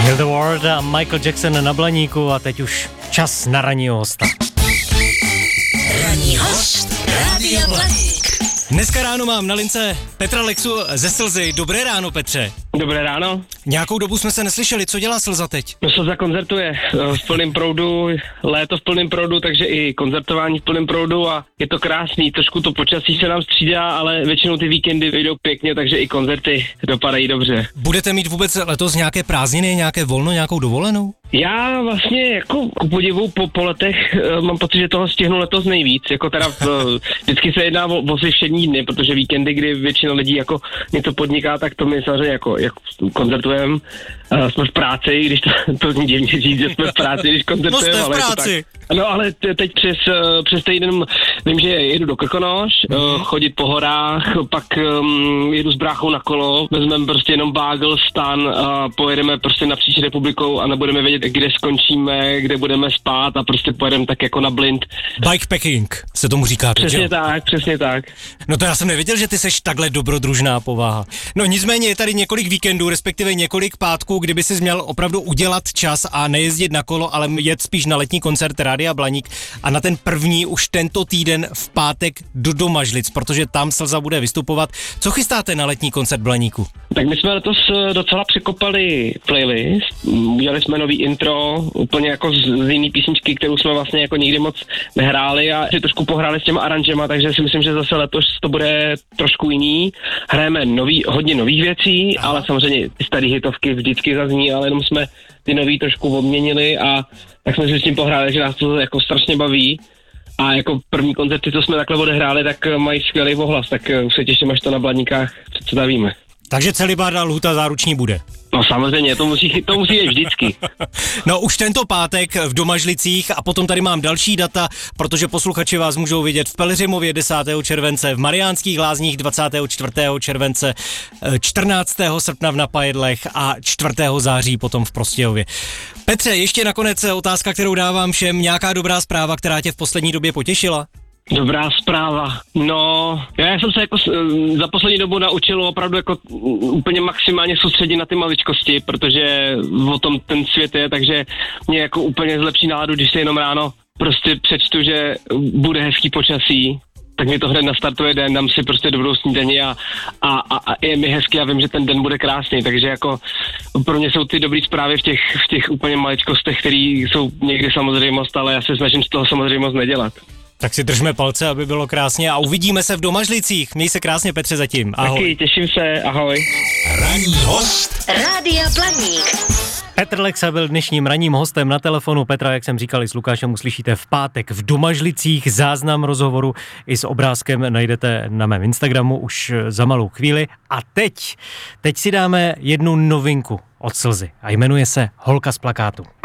Heal the World a Michael Jackson na Blaníku a teď už čas na ranního hosta. Ranní host Rádia Blaník. Dneska ráno mám na lince Petra Lexu ze Slzy. Dobré ráno, Petře. Dobré ráno. Nějakou dobu jsme se neslyšeli, co dělá Slza teď? No, Slza koncertuje v plném proudu, léto v plném proudu, takže i koncertování v plném proudu a je to krásný, trošku to počasí se nám střídá, ale většinou ty víkendy vyjdou pěkně, takže i koncerty dopadají dobře. Budete mít vůbec letos nějaké prázdniny, nějaké volno, nějakou dovolenou? Já vlastně jako ku podivu po letech mám pocit, že toho stihnu letos nejvíc, jako teda vždycky se jedná o si všední dny, protože víkendy, kdy většina lidí jako něco podniká, tak to my samozřejmě jako koncertujeme, jsme v práci, když to zní divně říct, že jsme v práci, když koncertujeme, ale je to tak. No ale teď přes týden vím, že jedu do Krkonoš, chodit po horách, pak jedu s bráchou na kolo, vezmeme prostě jenom bágl, stan a pojedeme prostě napříč republikou a nebudeme vědět, kde skončíme, kde budeme spát a prostě pojedeme tak jako na blind. Bikepacking se tomu říká. Přesně tak. No to já jsem nevěděl, že ty seš takhle dobrodružná povaha. No nicméně je tady několik víkendů, respektive několik pátků, kdyby si měl opravdu udělat čas a nejezdit na kolo, ale jet spíš na letní koncert Rádia Blaník a na ten první už tento týden v pátek do Domažlic, protože tam Slza bude vystupovat. Co chystáte na letní koncert Blaníku? Tak my jsme letos docela překopali playlist, udělali jsme nový intro, úplně jako z jiný písničky, kterou jsme vlastně jako nikdy moc nehráli a si trošku pohráli s těma aranžema, takže si myslím, že zase letos to bude trošku jiný. Hrajeme hodně nových věcí, ale samozřejmě ty staré hitovky vždycky zazní, ale jenom jsme ty nový trošku obměnili a tak jsme si s tím pohráli, že nás to jako strašně baví. A jako první koncerty, co jsme takhle odehráli, tak mají skvělý ohlas, tak už se těším, až to na Blaníkách představíme. Takže celibárna lhůta záruční bude. No samozřejmě, to musí jít vždycky. No už tento pátek v Domažlicích a potom tady mám další data, protože posluchači vás můžou vidět v Pelhřimově 10. července, v Mariánských Lázních 24. července, 14. srpna v Napajedlech a 4. září potom v Prostějově. Petře, ještě nakonec otázka, kterou dávám všem, nějaká dobrá zpráva, která tě v poslední době potěšila? Dobrá zpráva. No, já jsem se jako za poslední dobu naučil opravdu jako úplně maximálně soustředit na ty maličkosti, protože o tom ten svět je, takže mě jako úplně zlepší náladu, když se jenom ráno prostě přečtu, že bude hezký počasí, tak mi to hned nastartuje den, dám si prostě dobrou snídani a je mi hezky a vím, že ten den bude krásný, takže jako pro mě jsou ty dobrý zprávy v těch úplně maličkostech, které jsou někdy samozřejmost, ale já se snažím z toho samozřejmost nedělat. Tak si držme palce, aby bylo krásně a uvidíme se v Domažlicích. Měj se krásně, Petře, zatím. Ahoj. Taky, těším se, ahoj. Ranní host Rádia Blaník. Petr Lexa byl dnešním ranním hostem na telefonu. Petra, jak jsem říkal, s Lukášem uslyšíte v pátek v Domažlicích. Záznam rozhovoru i s obrázkem najdete na mém Instagramu už za malou chvíli. A teď si dáme jednu novinku od Slzy a jmenuje se Holka z plakátu.